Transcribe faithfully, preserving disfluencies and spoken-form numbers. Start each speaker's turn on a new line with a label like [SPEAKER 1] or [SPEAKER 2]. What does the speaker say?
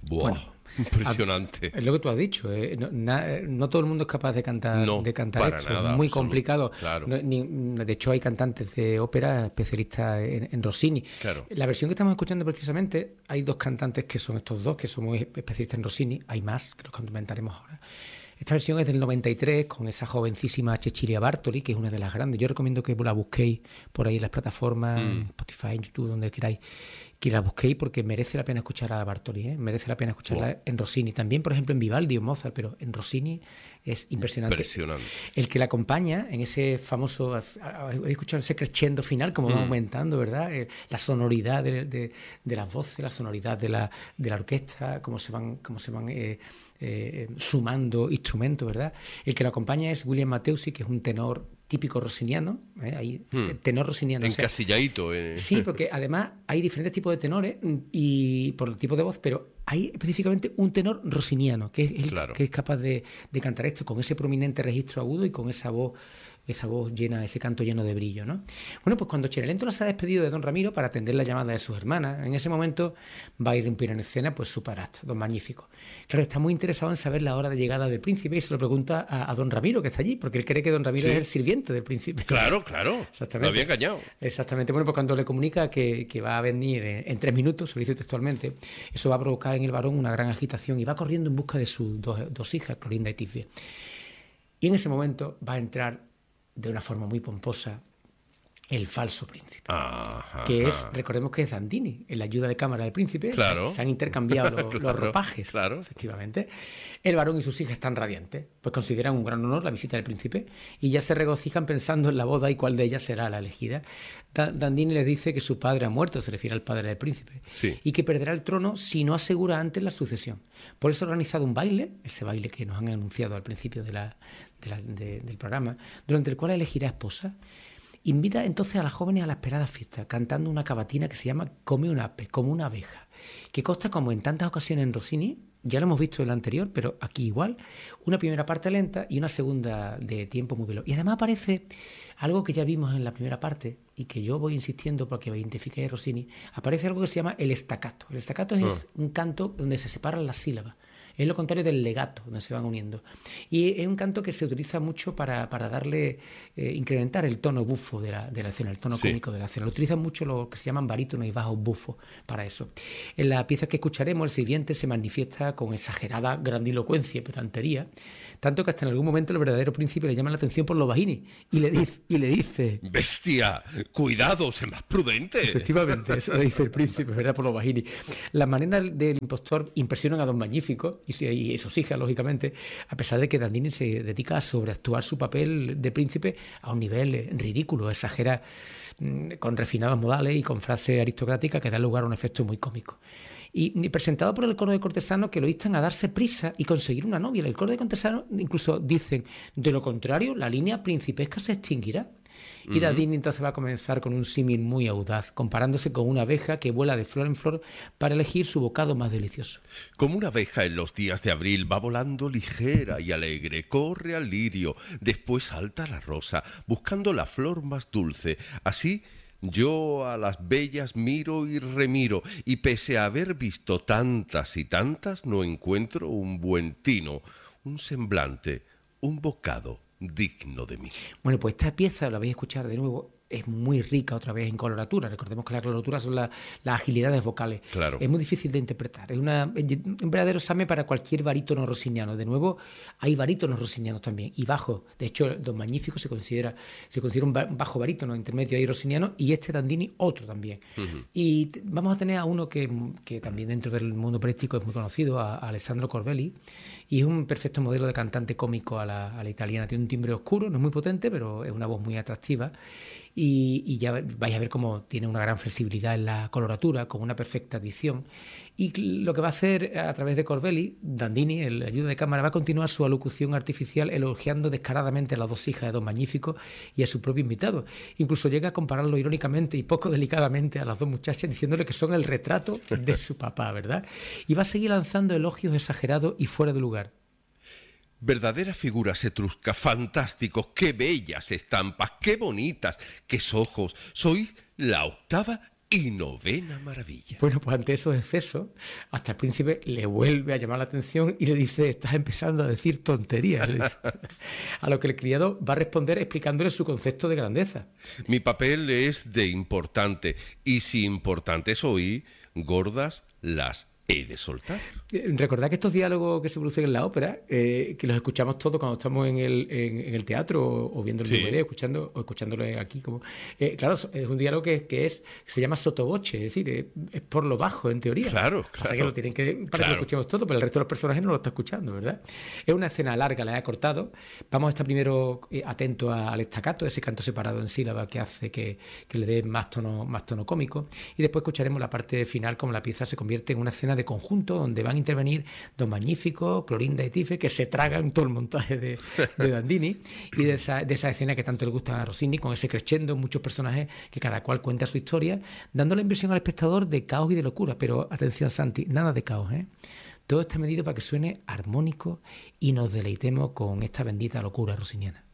[SPEAKER 1] Buah.
[SPEAKER 2] Bueno,
[SPEAKER 1] impresionante.
[SPEAKER 2] Es lo que tú has dicho. Eh, no, na, no todo el mundo es capaz de cantar,
[SPEAKER 1] no,
[SPEAKER 2] de cantar
[SPEAKER 1] para
[SPEAKER 2] esto.
[SPEAKER 1] nada,
[SPEAKER 2] Es muy
[SPEAKER 1] absoluto,
[SPEAKER 2] complicado.
[SPEAKER 1] Claro.
[SPEAKER 2] No, ni, de hecho, hay cantantes de ópera especialistas en, en Rossini.
[SPEAKER 1] Claro.
[SPEAKER 2] La versión que estamos escuchando precisamente, hay dos cantantes que son estos dos, que son muy especialistas en Rossini. Hay más, que los comentaremos ahora. Esta versión es del noventa y tres, con esa jovencísima Cecilia Bartoli, que es una de las grandes. Yo recomiendo que la busquéis por ahí en las plataformas, mm. en Spotify, en YouTube, donde queráis, que la busquéis, porque merece la pena escuchar a Bartoli, ¿eh? Merece la pena escucharla wow. en Rossini. También, por ejemplo, en Vivaldi o Mozart, pero en Rossini es impresionante.
[SPEAKER 1] Impresionante.
[SPEAKER 2] El que la acompaña en ese famoso, habéis escuchado ese crescendo final, como mm. va aumentando, ¿verdad? Eh, la sonoridad de, de, de las voces, la sonoridad de la, de la orquesta, cómo se van, cómo se van eh, eh, sumando instrumentos, ¿verdad? El que la acompaña es William Mateusi, que es un tenor típico rossiniano, ¿eh? Ahí, hmm. tenor rossiniano.
[SPEAKER 1] Encasilladito. Eh.
[SPEAKER 2] Sí, porque además hay diferentes tipos de tenores y por el tipo de voz, pero hay específicamente un tenor rossiniano, que es el claro. que es capaz de, de cantar esto con ese prominente registro agudo y con esa voz esa voz llena, ese canto lleno de brillo, ¿no? Bueno, pues cuando Cenerentola se ha despedido de don Ramiro para atender la llamada de sus hermanas, en ese momento va a irrumpir en escena pues su padrastro, don Magnífico. Claro, está muy interesado en saber la hora de llegada del príncipe y se lo pregunta a, a don Ramiro, que está allí, porque él cree que don Ramiro sí. es el sirviente del príncipe.
[SPEAKER 1] Claro, claro, exactamente. Lo había engañado.
[SPEAKER 2] Exactamente, bueno, pues cuando le comunica que, que va a venir en, en tres minutos, se lo dice textualmente, eso va a provocar en el varón una gran agitación y va corriendo en busca de sus dos, dos hijas, Clorinda y Tifia. Y en ese momento va a entrar de una forma muy pomposa el falso príncipe,
[SPEAKER 1] ajá,
[SPEAKER 2] que es, recordemos que es Dandini, en la ayuda de cámara del príncipe,
[SPEAKER 1] claro.
[SPEAKER 2] se, se han intercambiado los,
[SPEAKER 1] claro,
[SPEAKER 2] los ropajes,
[SPEAKER 1] claro.
[SPEAKER 2] efectivamente. El varón y sus hijas están radiantes, pues consideran un gran honor la visita del príncipe y ya se regocijan pensando en la boda y cuál de ellas será la elegida. Da, Dandini les dice que su padre ha muerto, se refiere al padre del príncipe,
[SPEAKER 1] sí.
[SPEAKER 2] y que perderá el trono si no asegura antes la sucesión. Por eso ha organizado un baile, ese baile que nos han anunciado al principio de la, de la, de, del programa, durante el cual elegirá esposa. Invita entonces a las jóvenes a la esperada fiesta, cantando una cavatina que se llama Come un ape, como una abeja, que consta, como en tantas ocasiones en Rossini, ya lo hemos visto en el anterior, pero aquí igual, una primera parte lenta y una segunda de tiempo muy veloz. Y además aparece algo que ya vimos en la primera parte y que yo voy insistiendo porque identifiqué a Rossini, aparece algo que se llama el staccato. El staccato es oh. un canto donde se separan las sílabas. Es lo contrario del legato, donde se van uniendo. Y es un canto que se utiliza mucho para, para darle, eh, incrementar el tono bufo de la, de la escena, el tono sí. cómico de la escena. Lo utilizan mucho lo que se llaman barítonos y bajos bufos para eso. En la pieza que escucharemos, el siguiente, se manifiesta con exagerada grandilocuencia y pedantería, tanto que hasta en algún momento el verdadero príncipe le llama la atención por los bajini y le dice, y le dice
[SPEAKER 1] bestia, cuidado, sé más prudente.
[SPEAKER 2] Efectivamente, eso le dice el príncipe, ¿verdad? Por los bajini. Las maneras del impostor impresionan a don Magnífico y sus hijas, lógicamente, a pesar de que Dandini se dedica a sobreactuar su papel de príncipe a un nivel ridículo, exagera con refinados modales y con frases aristocráticas que dan lugar a un efecto muy cómico. Y, y presentado por el coro de cortesanos que lo instan a darse prisa y conseguir una novia. El coro de cortesanos incluso dicen, de lo contrario, la línea principesca se extinguirá. Y Dandini entonces va a comenzar con un símil muy audaz, comparándose con una abeja que vuela de flor en flor para elegir su bocado más delicioso.
[SPEAKER 1] Como una abeja en los días de abril va volando ligera y alegre, corre al lirio, después salta a la rosa, buscando la flor más dulce. Así yo a las bellas miro y remiro, y pese a haber visto tantas y tantas, no encuentro un buen tino, un semblante, un bocado digno de mí.
[SPEAKER 2] Bueno, pues esta pieza, la vais a escuchar de nuevo, es muy rica otra vez en coloratura. Recordemos que las coloraturas son la, las agilidades vocales.
[SPEAKER 1] Claro.
[SPEAKER 2] Es muy difícil de interpretar. Es una, un verdadero examen para cualquier barítono rossiniano. De nuevo, hay barítonos rossinianos también y bajos. De hecho, don Magnífico se considera se considera un bajo barítono intermedio ahí rossiniano, y este Dandini otro también. Uh-huh. Y t- vamos a tener a uno que, que también dentro del mundo operístico es muy conocido, a, a Alessandro Corbelli, y es un perfecto modelo de cantante cómico a la, a la italiana. Tiene un timbre oscuro, no es muy potente, pero es una voz muy atractiva. Y, y ya vais a ver cómo tiene una gran flexibilidad en la coloratura, con una perfecta dicción. Y lo que va a hacer a través de Corbelli, Dandini, el ayuda de cámara, va a continuar su alocución artificial elogiando descaradamente a las dos hijas de don Magnífico y a su propio invitado. Incluso llega a compararlo irónicamente y poco delicadamente a las dos muchachas, diciéndole que son el retrato de su papá, ¿verdad? Y va a seguir lanzando elogios exagerados y fuera de lugar.
[SPEAKER 1] Verdaderas figuras etruscas, fantásticos, qué bellas estampas, qué bonitas, qué ojos. Sois la octava y novena maravilla.
[SPEAKER 2] Bueno, pues ante esos excesos, hasta el príncipe le vuelve a llamar la atención y le dice, estás empezando a decir tonterías. Le dice. A lo que el criado va a responder explicándole su concepto de grandeza.
[SPEAKER 1] Mi papel es de importante, y si importante soy, gordas las he de soltar.
[SPEAKER 2] Recordad que estos diálogos que se producen en la ópera, eh, que los escuchamos todos cuando estamos en el, en, en el teatro o, o viendo el
[SPEAKER 1] Sí.
[SPEAKER 2] D V D, escuchando, o escuchándolo aquí, como eh, claro, es un diálogo que, que es se llama sotovoce, es decir, es, es por lo bajo en teoría.
[SPEAKER 1] Claro,
[SPEAKER 2] Pasa
[SPEAKER 1] claro.
[SPEAKER 2] que lo tienen que para que
[SPEAKER 1] Claro.
[SPEAKER 2] lo escuchemos todo, pero el resto de los personajes no lo está escuchando, ¿verdad? Es una escena larga, la he acortado. Vamos a estar primero eh, atentos al estacato, ese canto separado en sílaba que hace que, que le dé más tono, más tono cómico, y después escucharemos la parte final, como la pieza se convierte en una escena de conjunto donde van a intervenir Don Magnífico, Clorinda y Tife, que se tragan todo el montaje de, de Dandini, y de esa, de esa escena que tanto le gusta a Rossini, con ese crescendo, muchos personajes que cada cual cuenta su historia, dando la impresión al espectador de caos y de locura. Pero atención, Santi, nada de caos, ¿eh? Todo está medido para que suene armónico y nos deleitemos con esta bendita locura rossiniana.